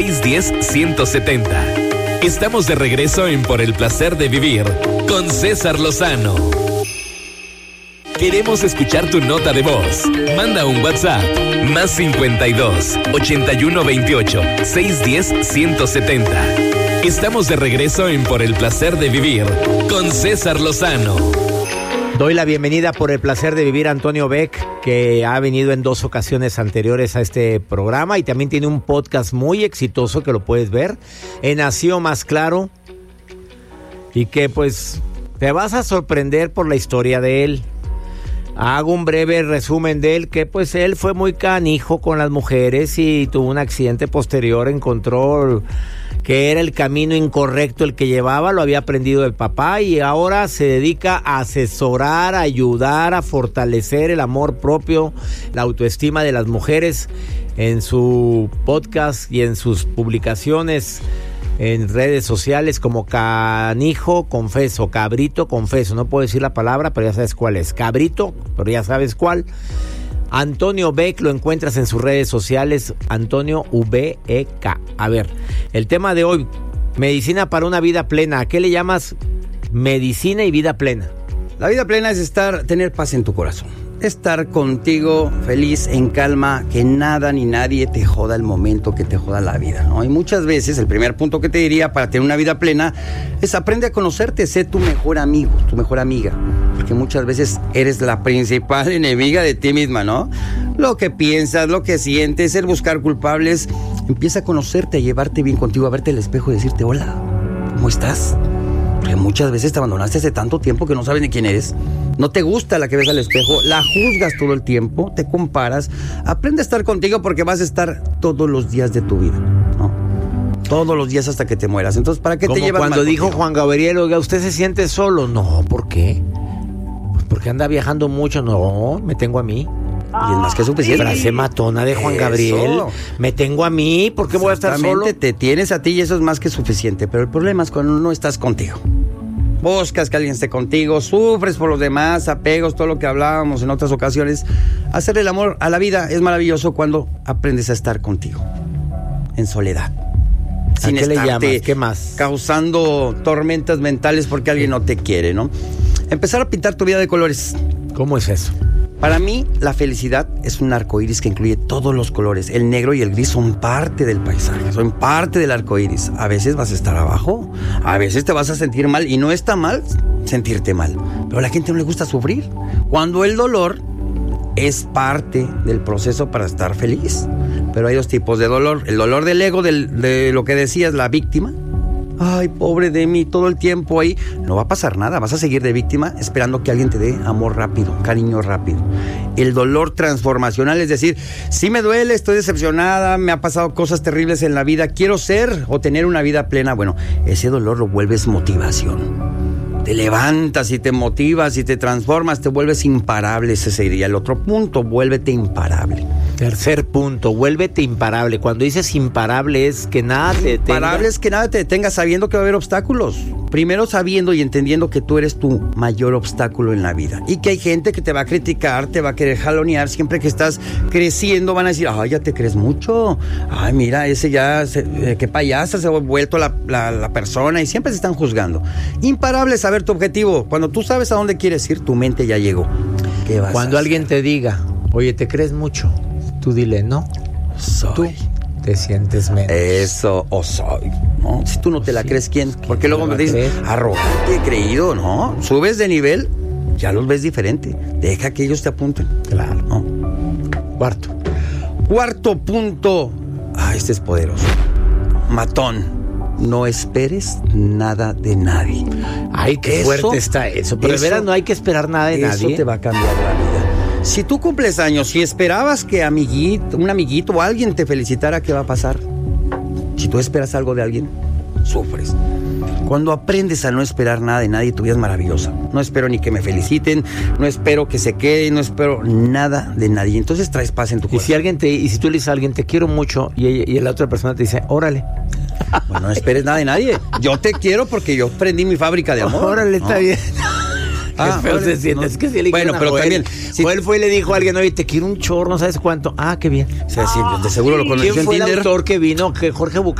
610-170. Estamos de regreso en Por el Placer de Vivir con César Lozano. Queremos escuchar tu nota de voz. Manda un WhatsApp más 52 81 28 610 170. Estamos de regreso en Por el Placer de Vivir con César Lozano. Doy la bienvenida Por el Placer de Vivir a Antonio Beck, que ha venido en 2 ocasiones anteriores a este programa y también tiene un podcast muy exitoso que lo puedes ver en Nació Más Claro y que pues te vas a sorprender por la historia de él. Hago un breve resumen de él, que pues él fue muy canijo con las mujeres y tuvo un accidente posterior, encontró que era el camino incorrecto el que llevaba, lo había aprendido del papá y ahora se dedica a asesorar, a ayudar, a fortalecer el amor propio, la autoestima de las mujeres en su podcast y en sus publicaciones en redes sociales como Canijo Confeso, Cabrito Confeso. No puedo decir la palabra, pero ya sabes cuál es. Cabrito, pero ya sabes cuál. Antonio Beck, lo encuentras en sus redes sociales, Antonio VEK. A ver, el tema de hoy, medicina para una vida plena. ¿A qué le llamas medicina y vida plena? La vida plena es tener paz en tu corazón. Estar contigo, feliz, en calma, que nada ni nadie te joda el momento, que te joda la vida, ¿no? Y muchas veces, el primer punto que te diría para tener una vida plena es aprende a conocerte, sé tu mejor amigo, tu mejor amiga. Porque muchas veces eres la principal enemiga de ti misma, ¿no? Lo que piensas, lo que sientes, el buscar culpables. Empieza a conocerte, a llevarte bien contigo, a verte al espejo y decirte, hola, ¿cómo estás? Porque muchas veces te abandonaste hace tanto tiempo que no sabes ni quién eres. No te gusta la que ves al espejo, la juzgas todo el tiempo, te comparas. Aprende a estar contigo porque vas a estar todos los días de tu vida, ¿no? Todos los días hasta que te mueras. Entonces, ¿para qué te llevas mal cuando dijo contigo? Juan Gabriel, oiga, ¿usted se siente solo? No, ¿por qué? Pues porque anda viajando mucho. No, me tengo a mí. Y es más que suficiente. Frase matona de Juan Eso. Gabriel. Me tengo a mí, ¿por qué voy a estar solo? Te tienes a ti y eso es más que suficiente. Pero el problema es cuando no estás contigo. Buscas que alguien esté contigo, sufres por los demás, apegos, todo lo que hablábamos en otras ocasiones. Hacer el amor a la vida es maravilloso cuando aprendes a estar contigo, en soledad. ¿A qué le llamas? ¿Qué más? Causando tormentas mentales porque alguien no te quiere, ¿no? Empezar a pintar tu vida de colores. ¿Cómo es eso? Para mí, la felicidad es un arco iris que incluye todos los colores. El negro y el gris son parte del paisaje, son parte del arco iris. A veces vas a estar abajo, a veces te vas a sentir mal, y no está mal sentirte mal. Pero a la gente no le gusta sufrir. Cuando el dolor es parte del proceso para estar feliz. Pero hay 2 tipos de dolor. El dolor del ego, de lo que decías, la víctima. Ay, pobre de mí, todo el tiempo ahí. No va a pasar nada, vas a seguir de víctima esperando que alguien te dé amor rápido, cariño rápido. El dolor transformacional, es decir, sí me duele, estoy decepcionada, me ha pasado cosas terribles en la vida, quiero ser o tener una vida plena. Bueno, ese dolor lo vuelves motivación. Te levantas y te motivas y te transformas, te vuelves imparable. Ese sería el otro punto, vuélvete imparable. Tercer punto, vuélvete imparable. Cuando dices imparable es que nada te detenga. Imparable es que nada te detenga sabiendo que va a haber obstáculos. Primero sabiendo y entendiendo que tú eres tu mayor obstáculo en la vida. Y que hay gente que te va a criticar, te va a querer jalonear. Siempre que estás creciendo van a decir, ay, ya te crees mucho. Ay, mira, ese ya, qué payasa se ha vuelto la persona. Y siempre se están juzgando. Imparable es saber tu objetivo. Cuando tú sabes a dónde quieres ir, tu mente ya llegó. ¿Qué vas Cuando a alguien hacer? te diga, oye, ¿te crees mucho? Tú dile, no. Soy. Tú te sientes menos. Eso, o soy, ¿no? Si tú no te la crees, ¿quién? Porque luego me dices, arrogante, creído, ¿no? Subes de nivel, ya los ves diferente. Deja que ellos te apunten. Claro. ¿No? Cuarto punto. Ah, este es poderoso. Matón. No esperes nada de nadie. Ay, qué fuerte está eso. Pero de veras no hay que esperar nada de nadie. Eso te va a cambiar la vida. Si tú cumples años, si esperabas que un amiguito o alguien te felicitara, ¿qué va a pasar? Si tú esperas algo de alguien, sufres. Cuando aprendes a no esperar nada de nadie, tu vida es maravillosa. No espero ni que me feliciten, no espero que se quede, no espero nada de nadie. Entonces traes paz en tu corazón. Y si tú le dices a alguien, te quiero mucho, y la otra persona te dice, órale. Bueno, no esperes nada de nadie. Yo te quiero porque yo prendí mi fábrica de amor. Órale, está bien. Qué feo se siente. Es que si le bueno, pero Joel, también. Si Joel fue y le dijo a alguien, oye, te quiero un chorro, no sabes cuánto. Ah, qué bien. o sea, sí, de seguro lo conoció ¿Quién en fue el Tinder. autor que vino? Que Jorge Bucay.